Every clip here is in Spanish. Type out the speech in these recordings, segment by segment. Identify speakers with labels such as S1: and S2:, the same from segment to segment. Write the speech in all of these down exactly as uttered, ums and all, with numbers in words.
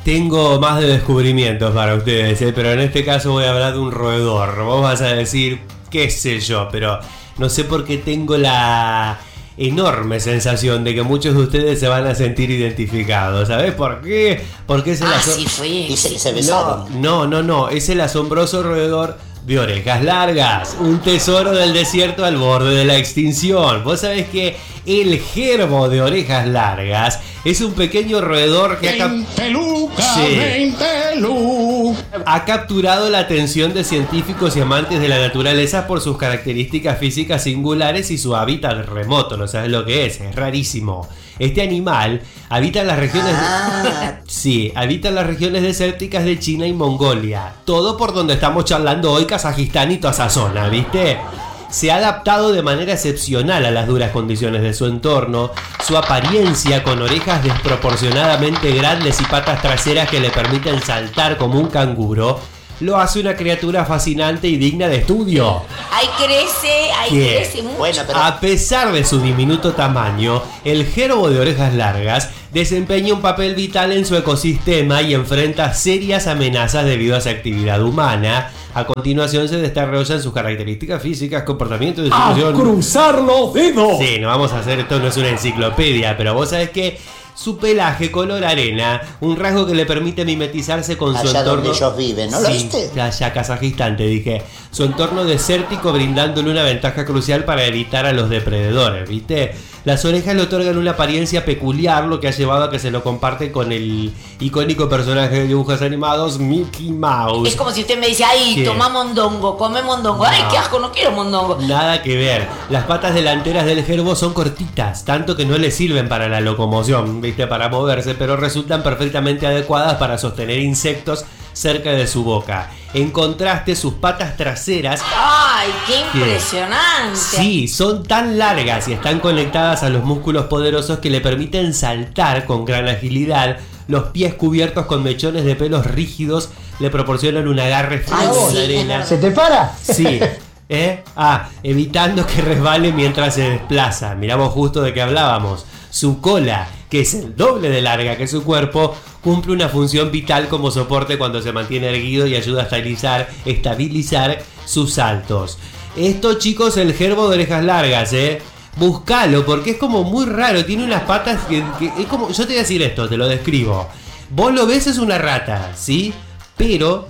S1: tengo más de descubrimientos para ustedes, ¿eh? Pero en este caso voy a hablar de un roedor. Vos vas a decir, qué sé yo, pero no sé por qué tengo la enorme sensación de que muchos de ustedes se van a sentir identificados. ¿Sabés por qué? Porque es el
S2: Ah,
S1: aso-
S2: sí fue.
S3: Y se, se besaron.
S1: No, no, no, no, es el asombroso roedor de orejas largas, un tesoro del desierto al borde de la extinción. Vos sabés que el gerbo de orejas largas es un pequeño roedor que ha, cap-
S4: veinte lucas,
S1: Sí.
S4: veinte lucas.
S1: ha capturado la atención de científicos y amantes de la naturaleza por sus características físicas singulares y su hábitat remoto. No sabes lo que es, es rarísimo. Este animal habita en las regiones
S3: Ah.
S1: sí, habita en las regiones desérticas de China y Mongolia. Todo por donde estamos charlando hoy, Kazajistán y toda esa zona, ¿viste? Se ha adaptado de manera excepcional a las duras condiciones de su entorno. Su apariencia, con orejas desproporcionadamente grandes y patas traseras que le permiten saltar como un canguro, lo hace una criatura fascinante y digna de estudio.
S2: Ahí crece, ahí
S1: ¿Qué?
S2: crece mucho.
S3: Bueno, pero
S1: A pesar de su diminuto tamaño, el gerbo de orejas largas desempeña un papel vital en su ecosistema y enfrenta serias amenazas debido a su actividad humana. A continuación se desarrollan sus características físicas, comportamiento y
S4: ¡A
S1: distribución.
S4: cruzar los dedos!
S1: Sí, no vamos a hacer, esto no es una enciclopedia, pero vos sabés que su pelaje color arena, un rasgo que le permite mimetizarse con su
S3: allá
S1: entorno.
S3: donde ellos viven, ¿no lo
S1: Sí,
S3: viste?
S1: allá Kazajistán, te dije. Su entorno desértico, brindándole una ventaja crucial para evitar a los depredadores, ¿viste? Las orejas le otorgan una apariencia peculiar, lo que ha llevado a que se lo comparte con el icónico personaje de dibujos animados Mickey Mouse.
S2: Es como si usted me dice, ay,
S1: ¿Qué?
S2: toma mondongo, come mondongo. Ay,
S1: No.
S2: qué asco, no quiero mondongo.
S1: Nada que ver. Las patas delanteras del gerbo son cortitas, tanto que no le sirven para la locomoción, ¿viste? Para moverse, pero resultan perfectamente adecuadas para sostener insectos cerca de su boca. En contraste, sus patas traseras,
S2: Ay, qué
S1: ¿Qué?
S2: impresionante.
S1: sí, son tan largas y están conectadas a los músculos poderosos que le permiten saltar con gran agilidad. Los pies cubiertos con mechones de pelos rígidos le proporcionan un agarre
S2: Ay,
S1: firme en
S2: sí,
S1: la
S2: es
S1: arena.
S2: verdad.
S4: ¿Se te para?
S1: Sí, ¿eh? Ah, evitando que resbale mientras se desplaza. Miramos justo de qué hablábamos. Su cola, que es el doble de larga que su cuerpo, cumple una función vital como soporte cuando se mantiene erguido y ayuda a estabilizar, estabilizar sus saltos. Esto, chicos, el gerbo de orejas largas, ¿eh? Buscalo, porque es como muy raro. Tiene unas patas que, que es como... Yo te voy a decir esto, te lo describo. Vos lo ves, es una rata, ¿sí? Pero...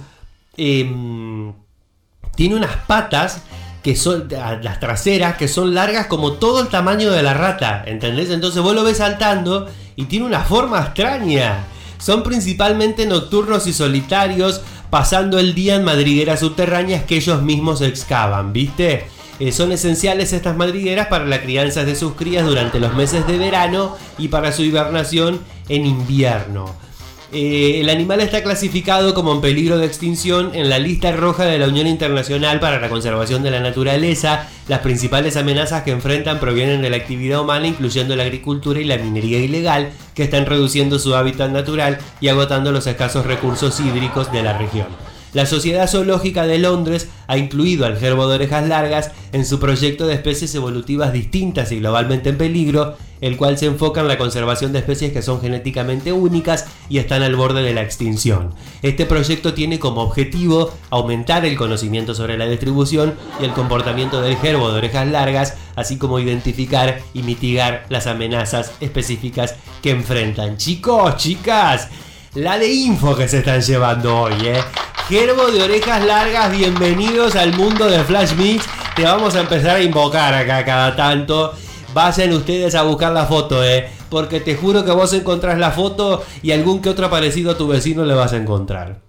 S1: em, tiene unas patas que son las traseras, que son largas como todo el tamaño de la rata, ¿entendés? Entonces vos lo ves saltando y tiene una forma extraña. Son principalmente nocturnos y solitarios, pasando el día en madrigueras subterráneas que ellos mismos excavan, ¿viste? Eh, son esenciales estas madrigueras para la crianza de sus crías durante los meses de verano y para su hibernación en invierno. Eh, el animal está clasificado como en peligro de extinción en la lista roja de la Unión Internacional para la Conservación de la Naturaleza. Las principales amenazas que enfrentan provienen de la actividad humana, incluyendo la agricultura y la minería ilegal, que están reduciendo su hábitat natural y agotando los escasos recursos hídricos de la región. La Sociedad Zoológica de Londres ha incluido al gerbo de orejas largas en su proyecto de especies evolutivas distintas y globalmente en peligro, el cual se enfoca en la conservación de especies que son genéticamente únicas y están al borde de la extinción. Este proyecto tiene como objetivo aumentar el conocimiento sobre la distribución y el comportamiento del gerbo de orejas largas, así como identificar y mitigar las amenazas específicas que enfrentan. Chicos, chicas, la de info que se están llevando hoy, ¿eh? Gerbo de orejas largas, bienvenidos al mundo de Flash Mix. Te vamos a empezar a invocar acá cada tanto. Vayan ustedes a buscar la foto, ¿eh? Porque te juro que vos encontrás la foto y algún que otro parecido a tu vecino le vas a encontrar.